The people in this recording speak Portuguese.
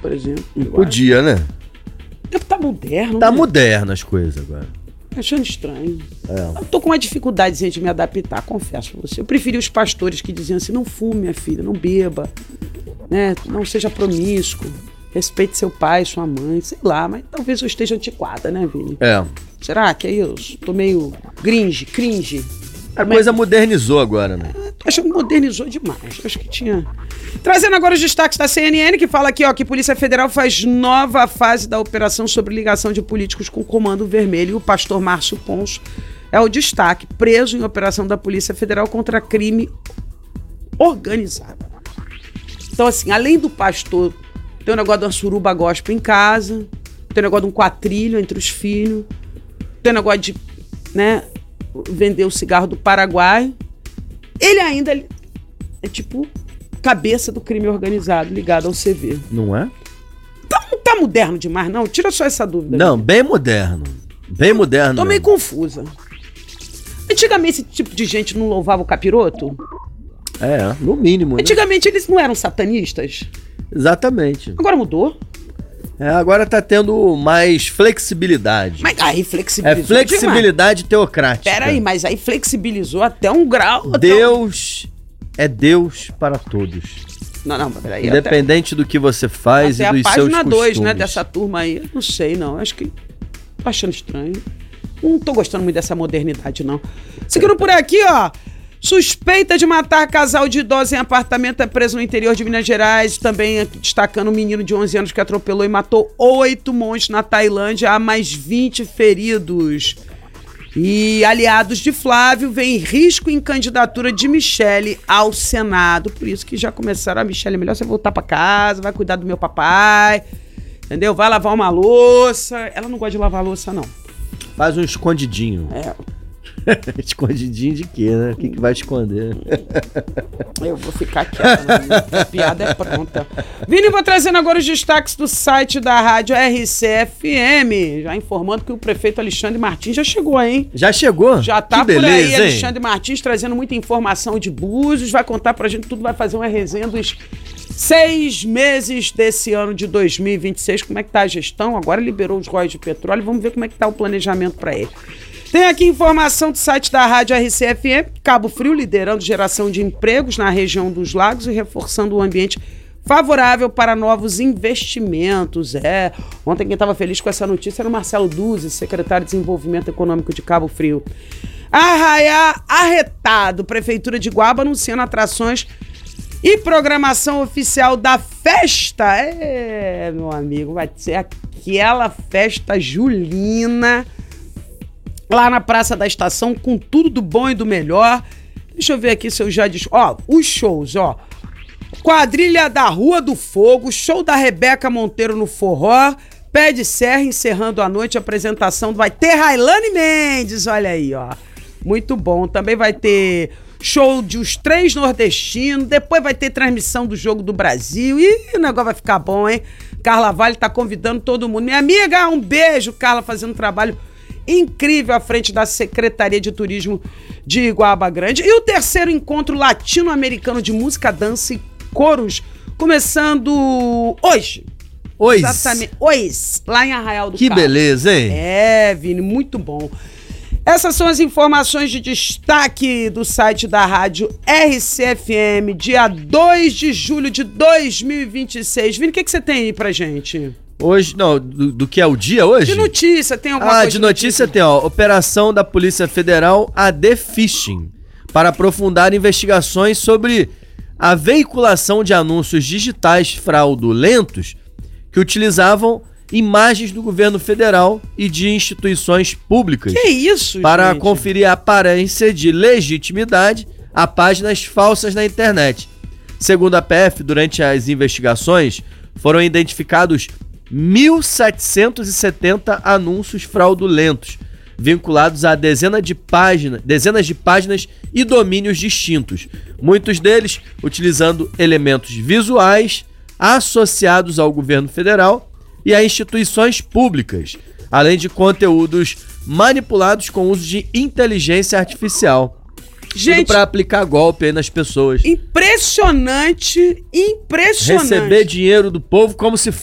por exemplo. Podia, né? Tá moderno, Tá né? moderno as coisas agora. Achando estranho. Eu tô com uma dificuldade de me adaptar, confesso pra você. Eu preferi os pastores que diziam assim, não fume, minha filha, não beba, né? Não seja promíscuo, respeite seu pai, sua mãe, sei lá, mas talvez eu esteja antiquada, né, Vini? Será que é isso? Tô meio cringe. A coisa modernizou agora, né? Acho que modernizou demais. Acho que tinha... Trazendo agora os destaques da CNN, que fala aqui, ó, que Polícia Federal faz nova fase da operação sobre ligação de políticos com o Comando Vermelho. E o pastor Márcio Pons é o destaque, preso em operação da Polícia Federal contra crime organizado. Então, assim, além do pastor, tem o negócio de uma suruba gospel em casa, tem o negócio de um quatrilho entre os filhos, tem o negócio de, né, vender o cigarro do Paraguai. Ele ainda é tipo cabeça do crime organizado ligado ao CV. Não é? Não tá moderno demais, não? Tira só essa dúvida. Não, bem moderno. Bem moderno. Tô meio confusa. Antigamente esse tipo de gente não louvava o capiroto? No mínimo, né? Antigamente eles não eram satanistas? Exatamente. Agora mudou? Agora tá tendo mais flexibilidade. Mas aí flexibilizou. Flexibilidade teocrática. Peraí, mas aí flexibilizou até um grau. Deus é Deus para todos. Não, peraí. Independente do que você faz e dos seus costumes. Até a página 2, né, dessa turma aí. Eu não sei, não. Acho que tô achando estranho. Não tô gostando muito dessa modernidade, não. Seguindo por aqui, ó. Suspeita de matar casal de idosos em apartamento é preso no interior de Minas Gerais. Também destacando um menino de 11 anos que atropelou e matou 8 monges na Tailândia. Há mais 20 feridos. E aliados de Flávio veem risco em candidatura de Michele ao Senado. Por isso que já começaram, a Michele, é melhor você voltar pra casa, vai cuidar do meu papai, entendeu? Vai lavar uma louça. Ela não gosta de lavar louça, não. Faz um escondidinho. Escondidinho de quê, né? O que vai esconder? Eu vou ficar quieta, a piada é pronta. Vini, vou trazendo agora os destaques do site da rádio RCFM, já informando que o prefeito Alexandre Martins já chegou, hein? Já chegou? Já tá que beleza, por aí, hein? Alexandre Martins trazendo muita informação de Búzios, vai contar pra gente tudo, vai fazer uma resenha dos 6 meses desse ano de 2026, como é que tá a gestão, agora liberou os royalties de petróleo, vamos ver como é que tá o planejamento pra ele. Tem aqui informação do site da rádio RCFM, Cabo Frio liderando geração de empregos na região dos lagos e reforçando o ambiente favorável para novos investimentos. Ontem quem estava feliz com essa notícia era o Marcelo Duzzi, secretário de Desenvolvimento Econômico de Cabo Frio. Arraiá arretado, Prefeitura de Guaba anunciando atrações e programação oficial da festa. Meu amigo, vai ser aquela festa julina lá na Praça da Estação, com tudo do bom e do melhor. Deixa eu ver aqui se eu já disse. Os shows, Quadrilha da Rua do Fogo, show da Rebeca Monteiro no forró, Pé de Serra encerrando a noite, apresentação, vai ter Railane Mendes, olha aí, muito bom. Também vai ter show de os 3 nordestinos, depois vai ter transmissão do Jogo do Brasil, e o negócio vai ficar bom, hein? Carla Vale tá convidando todo mundo. Minha amiga, um beijo, Carla, fazendo um trabalho incrível à frente da Secretaria de Turismo de Iguaba Grande. E o terceiro encontro latino-americano de música, dança e coros, começando hoje. Exatamente, hoje, lá em Arraial do Cabo. Que beleza, hein? Vini, muito bom. Essas são as informações de destaque do site da rádio RCFM, dia 2 de julho de 2026. Vini, o que você tem aí pra gente? Hoje, não, do que é o dia hoje? De notícia, tem alguma coisa? De notícia tem, operação da Polícia Federal AD Phishing, para aprofundar investigações sobre a veiculação de anúncios digitais fraudulentos que utilizavam imagens do governo federal e de instituições públicas. Que isso, para gente? conferir a aparência de legitimidade a páginas falsas na internet. Segundo a PF, durante as investigações, foram identificados 1.770 anúncios fraudulentos, vinculados a dezenas de páginas e domínios distintos, muitos deles utilizando elementos visuais associados ao governo federal e a instituições públicas, além de conteúdos manipulados com uso de inteligência artificial. Gente, para aplicar golpe aí nas pessoas. Impressionante. Receber dinheiro do povo como se